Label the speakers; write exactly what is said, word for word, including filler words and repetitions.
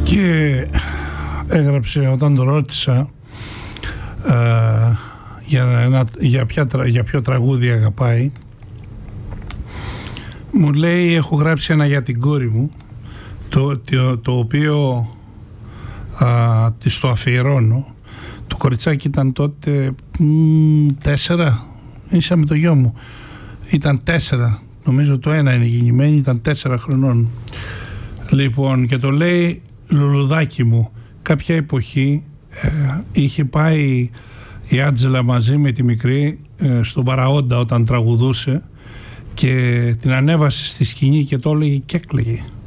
Speaker 1: Και έγραψε, όταν το ρώτησα ε, για, ένα, για, ποια, για ποιο τραγούδι αγαπάει, μου λέει έχω γράψει ένα για την κόρη μου, το, το, το οποίο α, της το αφιερώνω. Το κοριτσάκι ήταν τότε μ, τέσσερα, ίσα με το γιο μου, ήταν τέσσερα, νομίζω το ένα είναι γεννημένη, ήταν τέσσερα χρονών. Λοιπόν, και το λέει λουλουδάκι μου. Κάποια εποχή ε, είχε πάει η Άντζελα μαζί με τη μικρή ε, στον Παραόντα όταν τραγουδούσε και την ανέβασε στη σκηνή και το έλεγε και έκλαιγε.